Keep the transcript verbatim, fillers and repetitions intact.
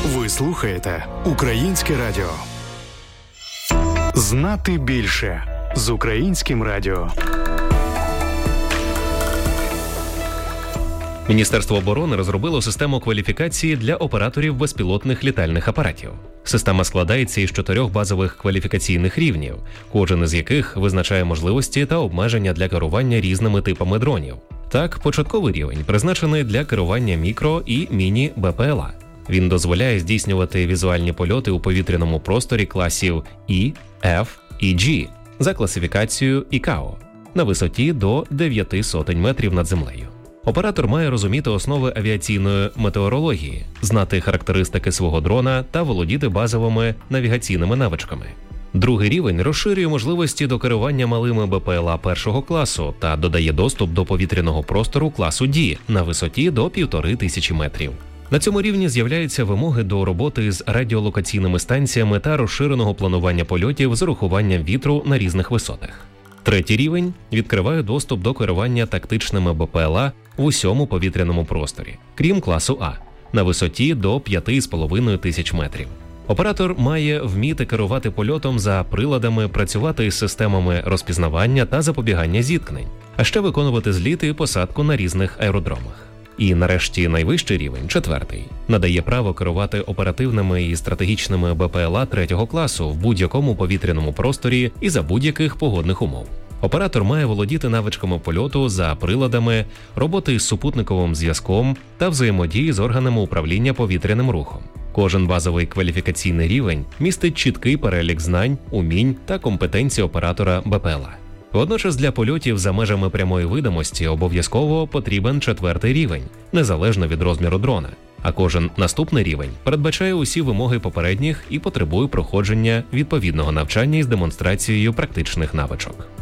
Ви слухаєте Українське радіо. Знати більше з Українським радіо. Міністерство оборони розробило систему кваліфікації для операторів безпілотних літальних апаратів. Система складається із чотирьох базових кваліфікаційних рівнів, кожен із яких визначає можливості та обмеження для керування різними типами дронів. Так, початковий рівень призначений для керування мікро- і міні-БПЛА. Він дозволяє здійснювати візуальні польоти у повітряному просторі класів І, Ф і G за класифікацією ай кей ей о на висоті до дев'ять сотень метрів над землею. Оператор має розуміти основи авіаційної метеорології, знати характеристики свого дрона та володіти базовими навігаційними навичками. Другий рівень розширює можливості до керування малими БПЛА першого класу та додає доступ до повітряного простору класу Ді на висоті до півтори тисячі метрів. На цьому рівні з'являються вимоги до роботи з радіолокаційними станціями та розширеного планування польотів з урахуванням вітру на різних висотах. Третій рівень відкриває доступ до керування тактичними БПЛА в усьому повітряному просторі, крім класу А, на висоті до п'ять з половиною тисяч метрів. Оператор має вміти керувати польотом за приладами, працювати із системами розпізнавання та запобігання зіткнень, а ще виконувати зліти і посадку на різних аеродромах. І нарешті найвищий рівень, четвертий, надає право керувати оперативними і стратегічними БПЛА третього класу в будь-якому повітряному просторі і за будь-яких погодних умов. Оператор має володіти навичками польоту за приладами, роботи з супутниковим зв'язком та взаємодії з органами управління повітряним рухом. Кожен базовий кваліфікаційний рівень містить чіткий перелік знань, умінь та компетенцій оператора БПЛА. Водночас для польотів за межами прямої видимості обов'язково потрібен четвертий рівень, незалежно від розміру дрона. А кожен наступний рівень передбачає усі вимоги попередніх і потребує проходження відповідного навчання із демонстрацією практичних навичок.